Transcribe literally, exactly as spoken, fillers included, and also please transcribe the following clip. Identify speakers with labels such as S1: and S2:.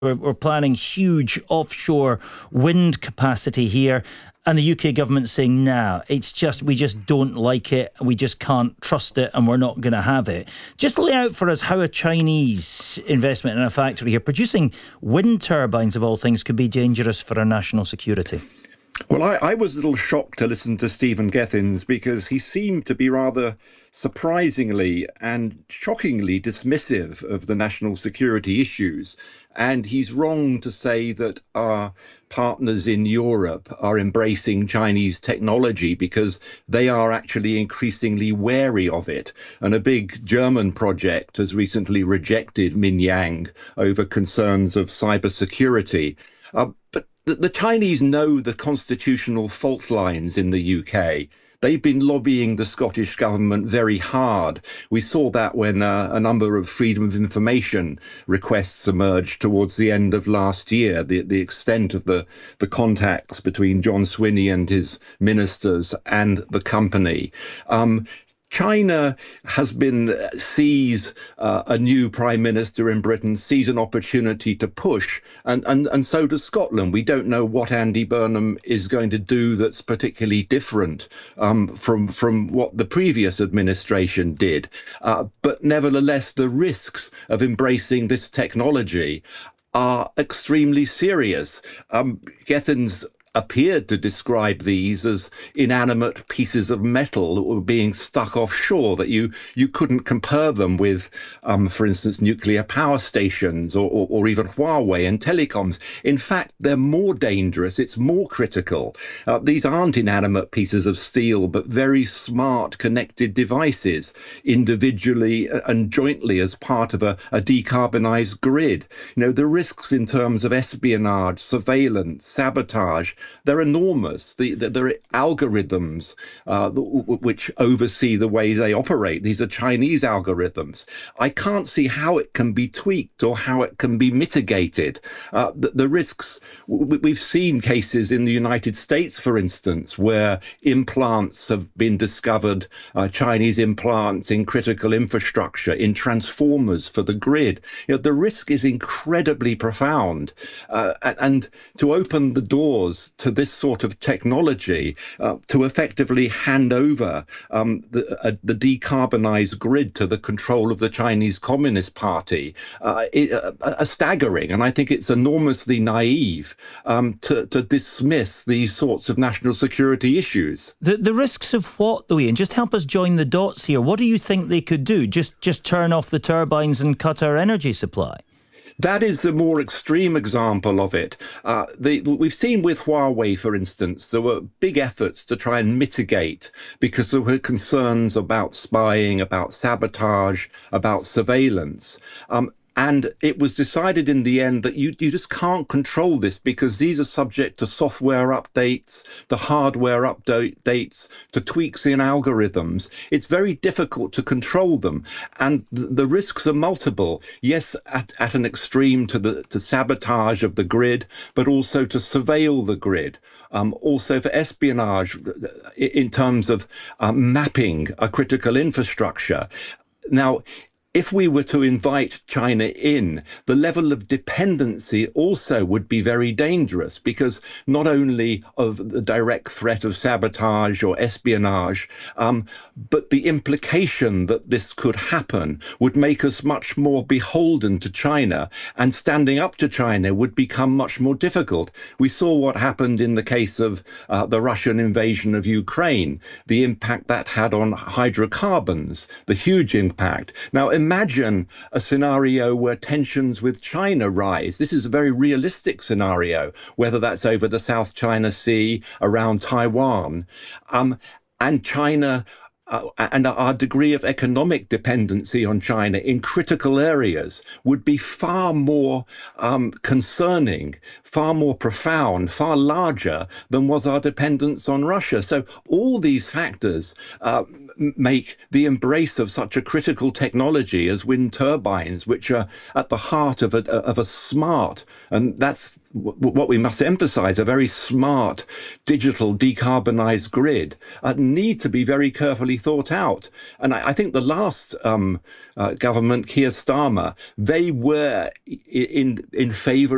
S1: We're, we're planning huge offshore wind capacity here. And the U K government's saying, nah, it's just, we just don't like it. We just can't trust it and we're not going to have it. Just lay out for us how a Chinese investment in a factory here producing wind turbines, of all things, could be dangerous for our national security.
S2: Well, I, I was a little shocked to listen to Stephen Gethin because he seemed to be rather surprisingly and shockingly dismissive of the national security issues. And he's wrong to say that our partners in Europe are embracing Chinese technology because they are actually increasingly wary of it. And a big German project has recently rejected Minyang over concerns of cybersecurity. Uh, but the Chinese know the constitutional fault lines in the U K. They've been lobbying the Scottish government very hard. We saw that when uh, a number of freedom of information requests emerged towards the end of last year, the, the extent of the, the contacts between John Swinney and his ministers and the company. Um, China has been, sees uh, a new prime minister in Britain, sees an opportunity to push, and, and, and so does Scotland. We don't know what Andy Burnham is going to do that's particularly different um, from, from what the previous administration did. Uh, but nevertheless, the risks of embracing this technology are extremely serious. Um, Gethin's appeared to describe these as inanimate pieces of metal that were being stuck offshore, that you you couldn't compare them with, um, for instance, nuclear power stations or, or, or even Huawei and telecoms. In fact, they're more dangerous. It's more critical. Uh, these aren't inanimate pieces of steel, but very smart connected devices, individually and jointly as part of a, a decarbonized grid. You know, the risks in terms of espionage, surveillance, sabotage, they're enormous. The, the, there are algorithms uh, which oversee the way they operate. These are Chinese algorithms. I can't see how it can be tweaked or how it can be mitigated. Uh, the, the risks, we've seen cases in the United States, for instance, where implants have been discovered, uh, Chinese implants in critical infrastructure, in transformers for the grid. You know, the risk is incredibly profound. Uh, and to open the doors to this sort of technology, uh, to effectively hand over um, the, uh, the decarbonized grid to the control of the Chinese Communist Party, uh, it, uh, are staggering. And I think it's enormously naive um, to, to dismiss these sorts of national security issues.
S1: The, the risks of what, though, Ian? Just help us join the dots here. What do you think they could do? Just, just turn off the turbines and cut our energy supply?
S2: That is the more extreme example of it. Uh, the, we've seen with Huawei, for instance, there were big efforts to try and mitigate because there were concerns about spying, about sabotage, about surveillance. Um, And it was decided in the end that you, you just can't control this because these are subject to software updates, to hardware updates, to tweaks in algorithms. It's very difficult to control them. And the, the risks are multiple. Yes, at, at an extreme to the to sabotage of the grid, but also to surveil the grid. Um, also for espionage in terms of um, mapping a critical infrastructure. Now, if we were to invite China in, the level of dependency also would be very dangerous because not only of the direct threat of sabotage or espionage, um, but the implication that this could happen would make us much more beholden to China, and standing up to China would become much more difficult. We saw what happened in the case of uh, the Russian invasion of Ukraine, the impact that had on hydrocarbons, the huge impact. Now, imagine a scenario where tensions with China rise. This is a very realistic scenario, whether that's over the South China Sea, around Taiwan, um, and China Uh, and our degree of economic dependency on China in critical areas would be far more um, concerning, far more profound, far larger than was our dependence on Russia. So all these factors uh, make the embrace of such a critical technology as wind turbines, which are at the heart of a, of a smart, and that's w- what we must emphasize, a very smart digital decarbonized grid, uh, need to be very carefully thought out. And I, I think the last um, uh, government, Keir Starmer, they were in in favor